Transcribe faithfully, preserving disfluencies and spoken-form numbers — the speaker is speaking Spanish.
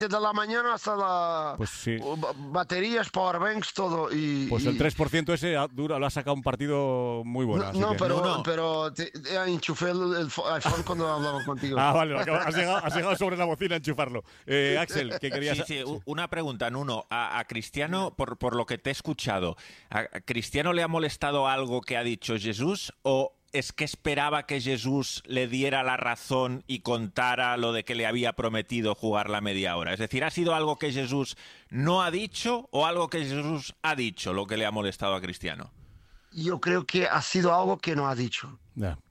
desde la mañana hasta la Pues sí. baterías, powerbanks, todo. Y, Pues y... el tres por ciento ese ha- dura, lo ha sacado un partido muy bueno. No, así no que... pero, No, no. pero te, te enchufé el, el iPhone cuando hablaba contigo. Ah, vale, lo acabo- has, llegado, has llegado sobre la bocina a enchufarlo. Eh, Axel, ¿qué querías? Sí, sí, u- una pregunta, Nuno. A, a Cristiano, por, por lo que te he escuchado, ¿a, a Cristiano le ha molestado algo que ha dicho Jesús o es que esperaba que Jesús le diera la razón y contara lo de que le había prometido jugar la media hora? Es decir, ¿ha sido algo que Jesús no ha dicho o algo que Jesús ha dicho lo que le ha molestado a Cristiano? Yo creo que ha sido algo que no ha dicho. Ya.